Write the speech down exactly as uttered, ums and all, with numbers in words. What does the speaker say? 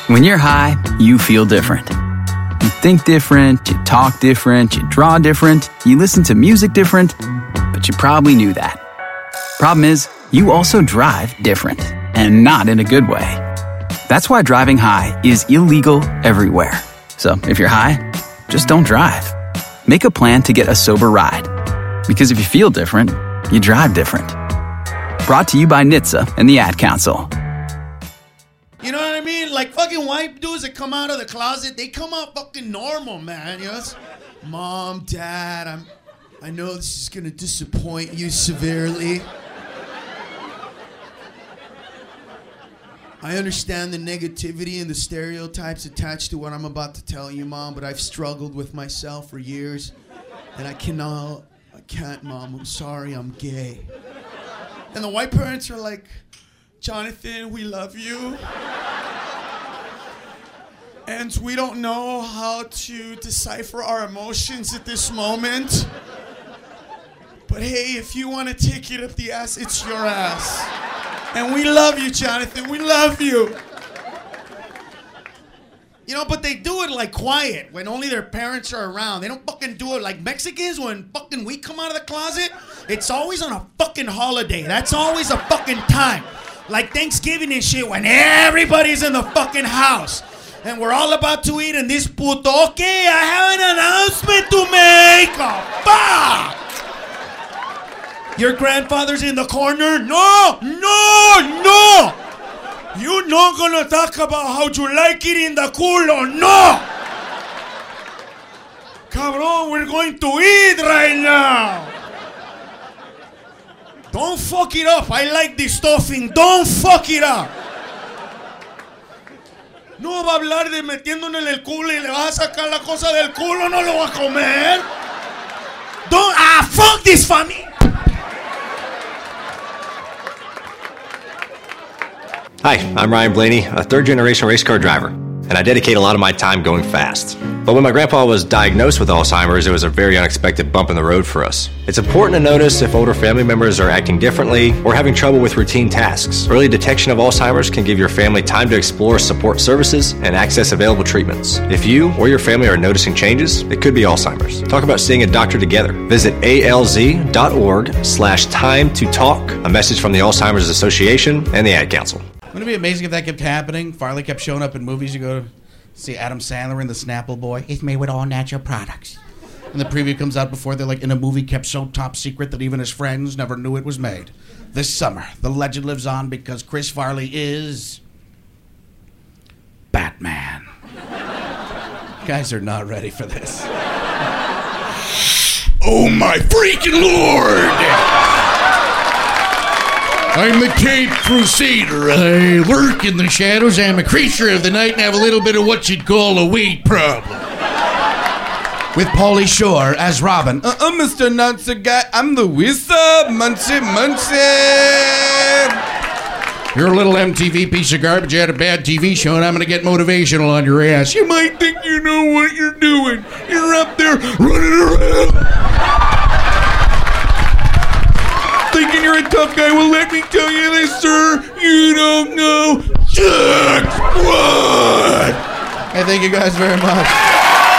When you're high, you feel different. You think different, you talk different, you draw different, you listen to music different, but you probably knew that. Problem is, you also drive different, and not in a good way. That's why driving high is illegal everywhere. So if you're high, just don't drive. Make a plan to get a sober ride. Because if you feel different, you drive different. Brought to you by N H T S A and the Ad Council. You know what I mean? Like fucking white dudes that come out of the closet, they come out fucking normal, man. You know, it's, Mom, Dad, I'm, I know this is gonna disappoint you severely. I understand the negativity and the stereotypes attached to what I'm about to tell you, Mom, but I've struggled with myself for years, and I cannot, I can't, Mom. I'm sorry, I'm gay. And the white parents are like, Jonathan, we love you. And we don't know how to decipher our emotions at this moment. But hey, if you want to take it up the ass, it's your ass. And we love you, Jonathan. We love you. You know, but they do it like quiet when only their parents are around. They don't fucking do it like Mexicans when fucking we come out of the closet. It's always on a fucking holiday. That's always a fucking time. Like Thanksgiving and shit when everybody's in the fucking house. And we're all about to eat and this puto, okay, I have an announcement to make. Oh, fuck! Your grandfather's in the corner? No, no, no! You're not gonna talk about how you like it in the culo, no! Cabrón, we're going to eat right now! Don't fuck it up, I like the stuffing, don't fuck it up! No va a hablar de metiéndole en el culo y le vas a sacar la cosa del culo, no lo va a comer! Don't, ah, fuck this family! Hi, I'm Ryan Blaney, a third-generation race car driver, and I dedicate a lot of my time going fast. But when my grandpa was diagnosed with Alzheimer's, it was a very unexpected bump in the road for us. It's important to notice if older family members are acting differently or having trouble with routine tasks. Early detection of Alzheimer's can give your family time to explore support services and access available treatments. If you or your family are noticing changes, it could be Alzheimer's. Talk about seeing a doctor together. Visit alz.org slash time to talk. A message from the Alzheimer's Association and the Ad Council. Wouldn't it be amazing if that kept happening? Farley kept showing up in movies. You go to see Adam Sandler in The Snapple Boy. It's made with all natural products. And the preview comes out before they're like in a movie kept so top secret that even his friends never knew it was made. This summer, the legend lives on because Chris Farley is Batman. You guys are not ready for this. Oh my freaking Lord! I'm the Caped Crusader. I lurk in the shadows. I'm a creature of the night and have a little bit of what you'd call a weight problem. With Pauly Shore as Robin. Uh-uh, Mister Nutsa Guy. I'm the wizard. Muncie, Muncie. You're a little M T V piece of garbage. You had a bad T V show and I'm going to get motivational on your ass. You might think you know what you're doing. You're up there running around. Thinking you're a tough guy. Well, let me tell you this, sir. You don't know just what. Hey, thank you guys very much.